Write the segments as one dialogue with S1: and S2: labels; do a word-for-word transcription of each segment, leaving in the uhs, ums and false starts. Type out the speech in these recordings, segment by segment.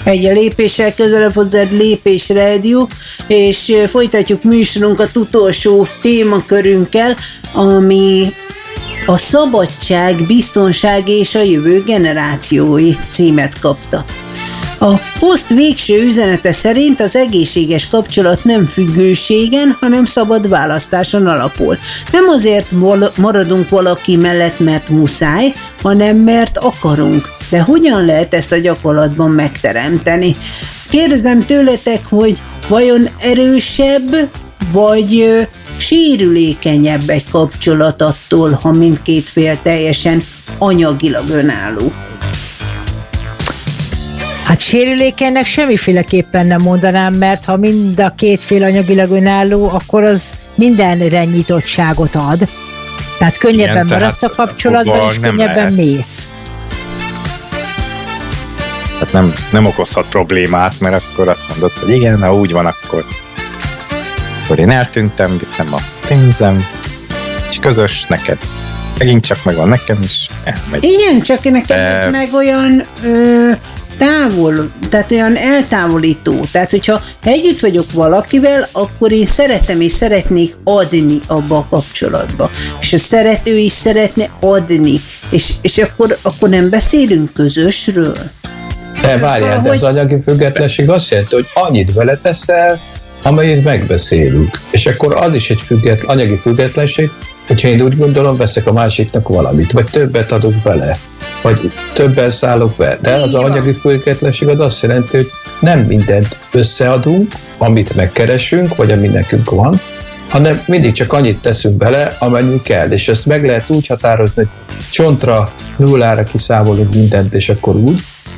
S1: Egy a lépéssel közelebb hozzád Lépés Rádió, és folytatjuk műsorunkat utolsó témakörünkkel, ami a szabadság, biztonság és a jövő generációi címet kapta. A poszt végső üzenete szerint az egészséges kapcsolat nem függőségen, hanem szabad választáson alapul. Nem azért maradunk valaki mellett, mert muszáj, hanem mert akarunk. De hogyan lehet ezt a gyakorlatban megteremteni? Kérdezem tőletek, hogy vajon erősebb, vagy sérülékenyebb egy kapcsolat attól, ha mindkét fél teljesen anyagilag önálló?
S2: Hát sérülékenynek semmiféleképpen nem mondanám, mert ha mind a két fél anyagilag önálló, akkor az mindenre nyitottságot ad. Tehát könnyebben maradsz a kapcsolatban, és könnyebben mész.
S3: Tehát nem, nem okozhat problémát, mert akkor azt mondod, hogy igen, ha úgy van, akkor, akkor én eltűntem, vittem a pénzem, és közös neked. Megint csak megvan nekem is. Elmegy.
S1: Igen, csak nekem De... ez meg olyan ö, távol, tehát olyan eltávolító. Tehát, hogyha együtt vagyok valakivel, akkor én szeretem és szeretnék adni abba a kapcsolatba. És a szerető is szeretne adni. És, és akkor, akkor nem beszélünk közösről.
S4: De várjál, valahogy... de az anyagi függetlenség azt jelenti, hogy annyit vele teszel, amennyit megbeszélünk. És akkor az is egy független, anyagi függetlenség, hogyha én úgy gondolom, veszek a másiknak valamit, vagy többet adok bele, vagy többet szállok be. De az anyagi függetlenség az azt jelenti, hogy nem mindent összeadunk, amit megkeresünk, vagy ami nekünk van, hanem mindig csak annyit teszünk bele, amennyi kell. És ezt meg lehet úgy határozni, hogy csontra, nullára kiszámolunk mindent, és akkor úgy,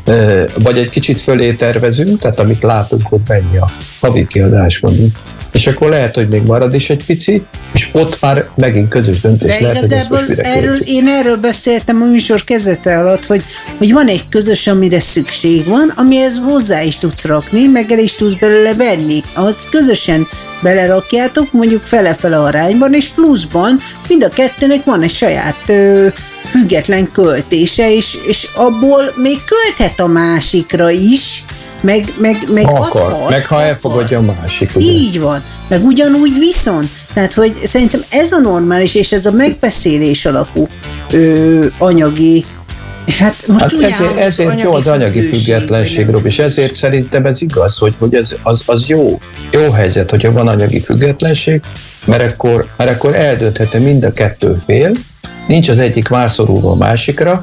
S4: vagy egy kicsit fölé tervezünk, tehát amit látunk, hogy mennyi a havi kiadás mondjuk. És akkor lehet, hogy még marad is egy pici, és ott már megint közös döntés
S1: De
S4: lehet,
S1: igazából
S4: hogy
S1: erről, én erről beszéltem a műsor kezdete alatt, hogy, hogy van egy közös, amire szükség van, amihez hozzá is tudsz rakni, meg el is tudsz belőle venni. Az közösen belerakjátok, mondjuk fele-fele arányban, és pluszban mind a kettőnek van egy saját ö, független költése, és, és abból még költhet a másikra is, meg, meg, meg
S4: akar,
S1: adhat,
S4: meg ha elfogadja a másik. Ugye?
S1: Így van, meg ugyanúgy viszont. Tehát, hogy szerintem ez a normális, és ez a megbeszélés alapú ö, anyagi, hát most
S4: hát
S1: úgy
S4: ezért, ezért jó az anyagi függetlenség, Robi, és ezért szerintem ez igaz, hogy, hogy ez, az, az jó, jó helyzet, hogyha van anyagi függetlenség, mert akkor, mert akkor eldöntheti mind a kettő fél, nincs az egyik várszorulva a másikra,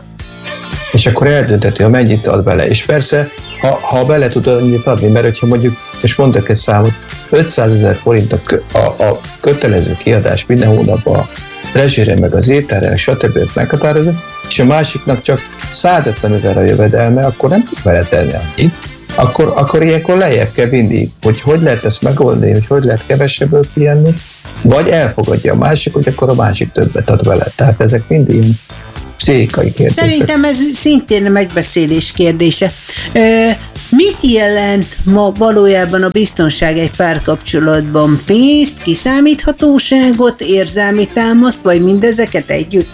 S4: és akkor eldöntheti, ha mennyit ad bele. És persze, ha, ha bele tud annyit adni, mert hogyha mondjuk, és mondok egy számot, ötszázezer forint a, a, a kötelező kiadás minden hónapban a rezsére, meg az ételre, stb. Meghatározza, és a másiknak csak százötven ezer a jövedelme, akkor nem tud vele tenni annyit. Akkor, akkor ilyenkor lejjebb kell vinni, hogy hogy lehet ezt megoldani, hogy hogy lehet kevesebből kienni, vagy elfogadja a másik, hogy akkor a másik többet ad vele. Tehát ezek mind ilyen pszichikai kérdések.
S1: Szerintem ez szintén a megbeszélés kérdése. Mit jelent ma valójában a biztonság egy párkapcsolatban? Pénzt, kiszámíthatóságot, érzelmi támaszt, vagy mindezeket együtt?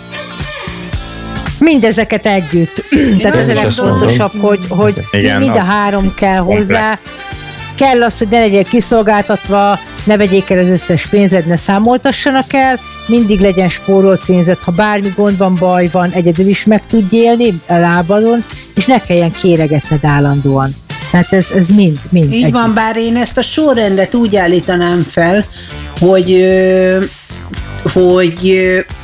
S2: Mindezeket együtt. Tehát ez a legfontosabb, hogy, hogy Igen, mind a három kell hozzá. Kell az, hogy ne legyél kiszolgáltatva, ne vegyék el az összes pénzed, ne számoltassanak el, mindig legyen spórolt pénzed, ha bármi gond van, baj van, egyedül is meg tudj élni a lábadon, és ne kelljen kéregetned állandóan. Tehát ez, ez mind, mind.
S1: Így együtt. Van, bár én ezt a sorrendet úgy állítanám fel, hogy, hogy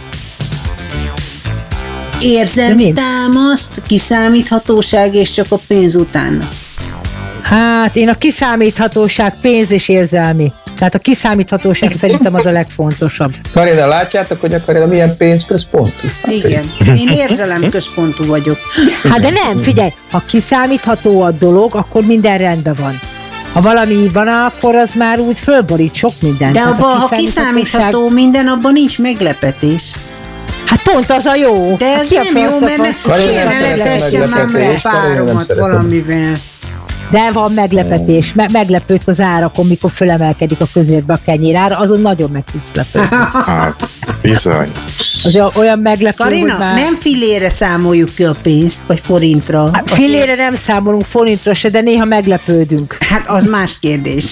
S1: érzelmi támaszt, kiszámíthatóság, és csak a pénz utána.
S2: Hát én a kiszámíthatóság, pénz és érzelmi. Tehát a kiszámíthatóság szerintem az a legfontosabb.
S4: Karina, látjátok, hogy a Karina milyen pénzközpontú?
S1: Igen, én érzelemközpontú vagyok.
S2: Hát de nem, figyelj, ha kiszámítható a dolog, akkor minden rendben van. Ha valami van, akkor az már úgy fölborít sok mindent.
S1: De abban, ha kiszámítható minden, abban nincs meglepetés.
S2: Hát pont az a jó.
S1: De ez hát nem jó, mert ne lepessen már meg a páromat valamivel.
S2: De van meglepetés, Me- meglepődsz az árakon, mikor fölemelkedik a közérbe a kenyérára, azon nagyon meg tudsz lepődni.
S3: Az bizony.
S2: Az olyan meglepő,
S1: Karina,
S2: már...
S1: nem fillére számoljuk ki a pénzt, vagy forintra?
S2: Hát, fillére nem számolunk, forintra se, de néha meglepődünk.
S1: Hát az más kérdés.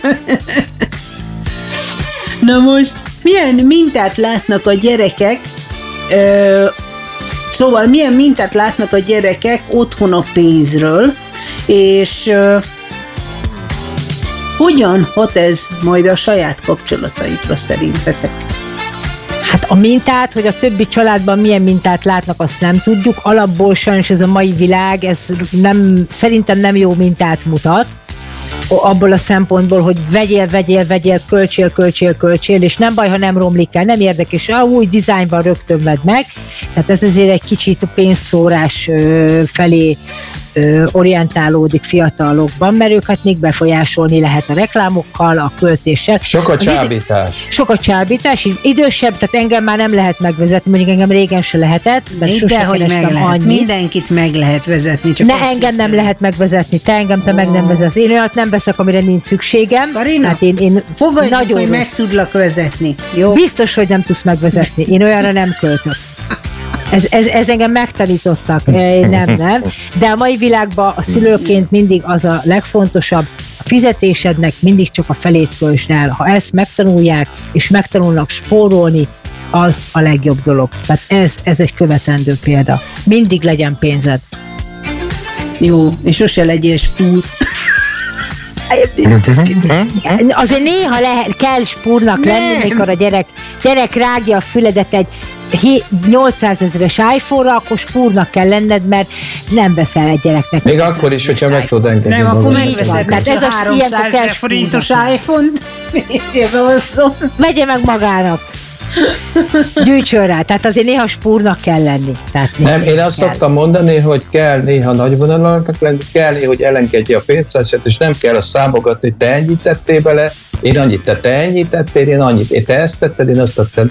S1: Na most, milyen mintát látnak a gyerekek, ö, szóval milyen mintát látnak a gyerekek otthon a pénzről, és ö, hogyan hat ez majd a saját kapcsolataikra szerintetek?
S2: Hát a mintát, hogy a többi családban milyen mintát látnak, azt nem tudjuk. Alapból sajnos ez a mai világ, ez nem, szerintem nem jó mintát mutat. Abból a szempontból, hogy vegyél, vegyél, vegyél, költsél, költsél, költsél, és nem baj, ha nem romlik el, nem érdekes, ah, új dizájnban rögtön vedd meg. Tehát ez azért egy kicsit a pénzszórás felé orientálódik fiatalokban, mert őket még befolyásolni lehet a reklámokkal, a költéssel.
S4: Sok a csábítás.
S2: Sok a csábítás, idősebb, tehát engem már nem lehet megvezetni, mondjuk engem régen se lehetett, mert
S1: de hogy meg lehet, annyit. Mindenkit meg lehet vezetni. Csak
S2: ne engem hiszem. Nem lehet megvezetni, te engem te oh. meg nem vezetsz. Én olyat nem veszek, amire nincs szükségem.
S1: Karina, hát én, én fogadjuk, hogy meg tudlak vezetni. Jó?
S2: Biztos, hogy nem tudsz megvezetni. Én olyanra nem költök. Ez, ez, ez engem megtanítottak, nem, nem. De a mai világban a szülőként mindig az a legfontosabb, a fizetésednek mindig csak a felét költsd el. Ha ezt megtanulják, és megtanulnak spórolni, az a legjobb dolog. Tehát ez, ez egy követendő példa. Mindig legyen pénzed.
S1: Jó, és sose legyél spúr.
S2: Azért néha lehet, kell spúrnak lenni, mikor a gyerek, gyerek rágja a füledet egy nyolcszázezeres iPhone-ra, akkor spúrnak kell lenned, mert nem veszel egy gyereknek.
S4: Még akkor is, hogyha meg tudod engedni.
S1: Nem, akkor megveszed neki a háromszáz forintos iPhone-t.
S2: Vegye meg magának. Gyűjtsön rá, tehát azért néha spúrnak kell lenni. Tehát
S4: nem, én azt kell. Szoktam mondani, hogy kell néha nagyvonalaknak lenni, kell néha, hogy elengedje a pénztárcát, és nem kell azt számogatni, hogy te ennyit tettél bele, én annyit, te, te ennyit tettél, én annyit, én te ezt tetted, én azt tettem.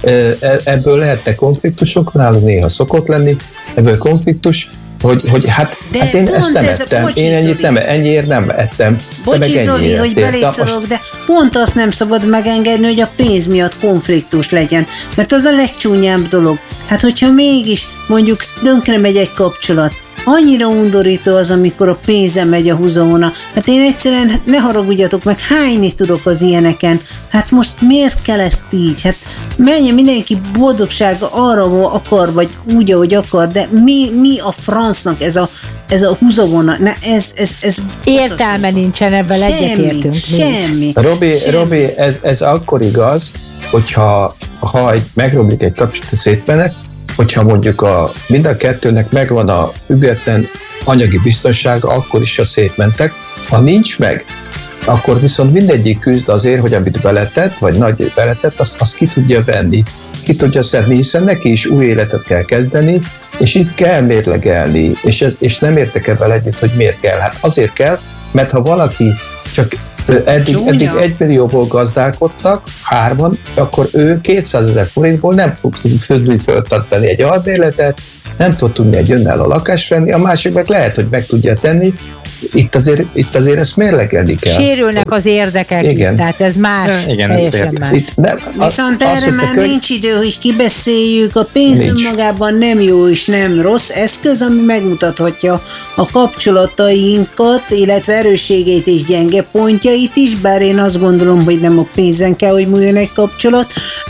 S4: Ebből lehetne konfliktusok, nálunk néha szokott lenni, ebből konfliktus, hogy, hogy hát, hát én ezt nem ez ettem, én ennyit nem, ennyiért nem ettem.
S1: Bocsi Zoli, hogy belétszolok, de pont azt nem szabad megengedni, hogy a pénz miatt konfliktus legyen, mert az a legcsúnyább dolog. Hát hogyha mégis mondjuk tönkre megy egy kapcsolat, annyira undorító az, amikor a pénzem megy a húzavona. Hát én egyszerűen, ne haragudjatok meg, hányni tudok az ilyeneken. Hát most miért kell ezt így? Hát menjen mindenki boldogsága arra akar, vagy úgy, ahogy akar, de mi, mi a francnak ez a, ez a húzavona? Ne, ez, ez, ez
S2: értelme nincsen, ebben egyetértünk.
S1: Semmi.
S4: Robi,
S1: semmi.
S4: Robi ez, ez akkor igaz, hogyha ha egy, megroblik egy kapcsolat, szétmenek, hogyha mondjuk a, mind a kettőnek megvan a független anyagi biztonsága, akkor is, ha szétmentek. Ha nincs meg, akkor viszont mindegyik küzd azért, hogy amit beletett, vagy nagy beletett, azt, azt ki tudja venni. Ki tudja szedni, hiszen neki is új életet kell kezdeni, és itt kell mérlegelni, és, ez, és nem értek ebben együtt, hogy miért kell. Hát azért kell, mert ha valaki csak Eddig, eddig egy millióból gazdálkodtak, hárman, akkor ő kétszázezer forintból nem fog tudni föltartani egy albérletet, nem tud tudni egy önálló lakást venni, a másik meg lehet, hogy meg tudja tenni. Itt azért, itt azért ezt mérlegelni kell.
S2: Sérülnek az érdekek, igen. Tehát ez más.
S3: Igen, ez
S2: más.
S1: Itt nem, viszont az, erre már könyv... nincs idő, hogy kibeszéljük, a pénz nincs. Önmagában nem jó és nem rossz eszköz, ami megmutathatja a kapcsolatainkat, illetve erősségét és gyenge pontjait is, bár én azt gondolom, hogy nem a pénzen kell, hogy múljon egy kapcsolat.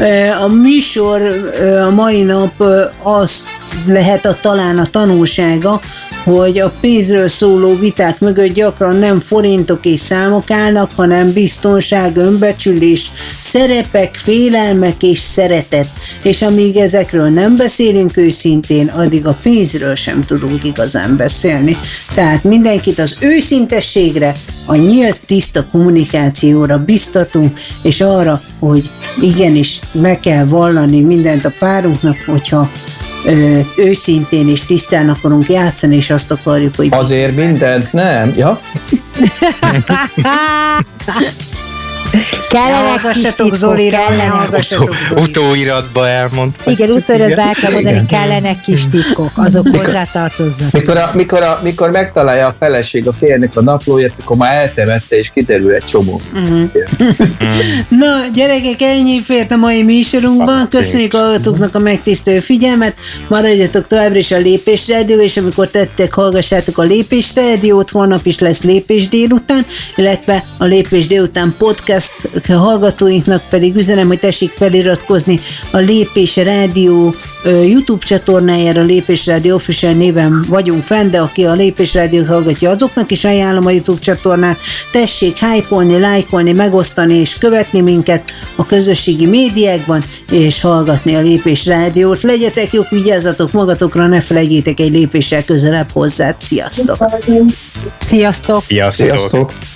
S1: A műsor a mai nap az lehet a, talán a tanulsága, hogy a pénzről szóló viták mögött gyakran nem forintok és számok állnak, hanem biztonság, önbecsülés, szerepek, félelmek és szeretet. És amíg ezekről nem beszélünk őszintén, addig a pénzről sem tudunk igazán beszélni. Tehát mindenkit az őszintességre, a nyílt, tiszta kommunikációra biztatunk, és arra, hogy igenis meg kell vallani mindent a párunknak, hogyha Ö, őszintén és tisztán akarunk játszani, és azt akarjuk, hogy...
S4: Azért mindent nem, ja?
S1: hallgassatok Zolira, ne hallgassatok Zolira.
S3: Utóiratba elmondta.
S2: Igen, utóiratba el kell mondani, kellenek kis titkok, azok hozzátartoznak.
S4: Mikor, a, mikor, a, mikor megtalálja a feleség a férjnek a naplóját, akkor már eltemette, és kiderül egy csomó.
S1: Mm. Na, gyerekek, ennyi fért a mai műsorunkban. Köszönjük hallgatóknak a megtisztelő figyelmet. Maradjatok továbbra is a Lépés Rádió, és amikor tettek, hallgassátok a Lépés Rádiót, holnap is lesz Lépés délután, illetve a Lépés délután podcast hallgatóinknak pedig üzenem, hogy tessék feliratkozni a Lépés Rádió YouTube csatornájára, Lépés Rádió Official néven vagyunk fenn, de aki a Lépés Rádiót hallgatja, azoknak is ajánlom a YouTube csatornát. Tessék hype-olni, lájkolni, megosztani és követni minket a közösségi médiákban, és hallgatni a Lépés Rádiót. Legyetek jók, vigyázzatok magatokra, ne felejtjétek egy lépéssel közelebb hozzá. Sziasztok!
S2: Sziasztok!
S3: Sziasztok! Sziasztok.